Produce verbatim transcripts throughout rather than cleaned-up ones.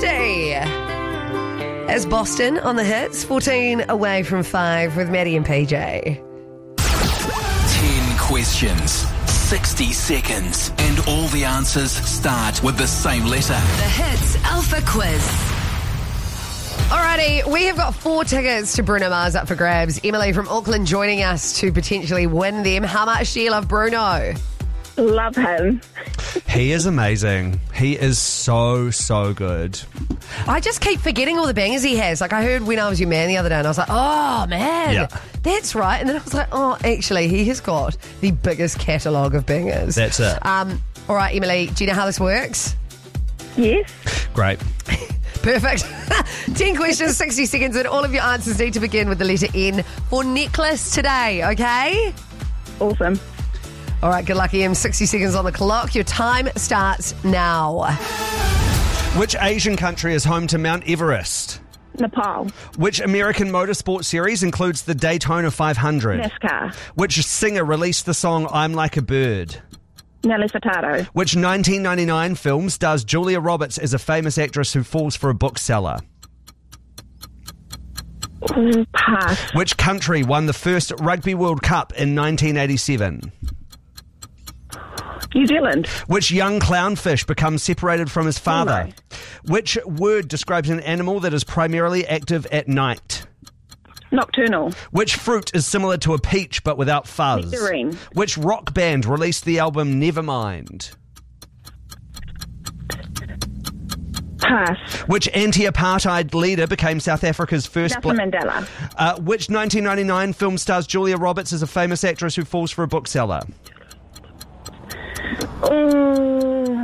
fifty. As Boston on the hits, fourteen away from five with Maddie and P J. ten questions, sixty seconds, and all the answers start with the same letter. The Hits Alpha Quiz. Alrighty, we have got four tickets to Bruno Mars up for grabs. Emily from Auckland joining us to potentially win them. How much do you love Bruno? Love him. He is amazing. He is so, so good. I just keep forgetting all the bangers he has. Like I heard When I Was Your Man the other day and I was like, oh man, Yeah. that's right. And then I was like, oh, actually, he has got the biggest catalogue of bangers. That's it. Um, all right, Emily, do you know how this works? Yes. Great. Perfect. ten questions, sixty seconds, and all of your answers need to begin with the letter N for necklace today, okay? Awesome. All right, good luck, Em. sixty seconds on the clock. Your time starts now. Which Asian country is home to Mount Everest? Nepal. Which American motorsport series includes the Daytona five hundred? NASCAR. Which singer released the song I'm Like a Bird? Nelly Furtado. Which nineteen ninety-nine film stars Julia Roberts as a famous actress who falls for a bookseller? Ooh, pass. Which country won the first Rugby World Cup in nineteen eighty-seven? New Zealand. Which young clownfish becomes separated from his father? Which word describes an animal that is primarily active at night? Nocturnal. Which fruit is similar to a peach but without fuzz? Nectarine. Which rock band released the album Nevermind? Pass. Which anti-apartheid leader became South Africa's first Nelson bla- Mandela. uh, Which nineteen ninety-nine film stars Julia Roberts as a famous actress who falls for a bookseller? Ooh.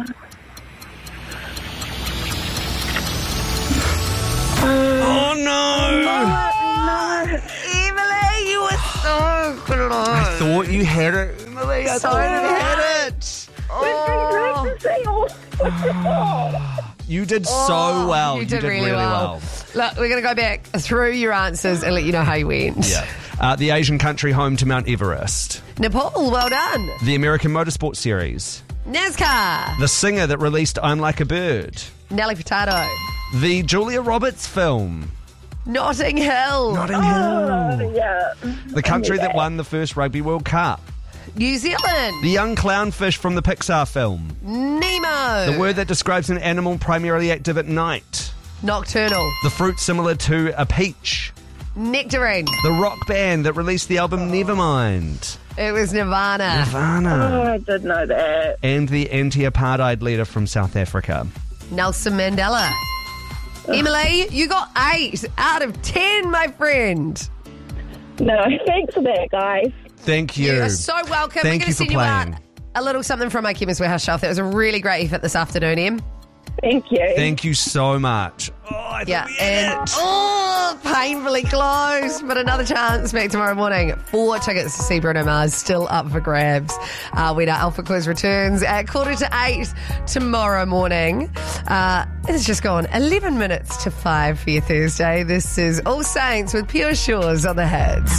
Oh no! Emily, you were so close. I thought you had it. Emily, I So thought you did had it. Oh. You did so well. You did, really, well. well. Look, we're going to go back through your answers and let you know how you went. Yeah. Uh, the Asian country home to Mount Everest. Nepal, well done. The American motorsport series. NASCAR, The singer that released I'm Like a Bird. Nelly Furtado, The Julia Roberts film. Notting Hill, Notting Hill. Oh, yeah. The country that won the first Rugby World Cup. New Zealand, The young clownfish from the Pixar film. Nemo, The word that describes an animal primarily active at night. Nocturnal, The fruit similar to a peach. Nectarine. The rock band that released the album Nevermind. It was Nirvana. Nirvana. Oh, I did know that. And the anti-apartheid leader from South Africa. Nelson Mandela. Emily, you got eight out of ten, my friend. No, thanks for that, guys. Thank you. You are so welcome. Thank We're going you to for send you out playing. a little something from my Chemist Warehouse shelf. That was a really great effort this afternoon, Em. Thank you. Thank you so much. Oh, I thought Yeah, we had and it. oh, painfully close, but another chance back tomorrow morning. Four tickets to see Bruno Mars still up for grabs. Uh, when our Alpha Quiz returns at quarter to eight tomorrow morning. Uh, it's just gone eleven minutes to five for your Thursday. This is All Saints with Pure Shores on the heads.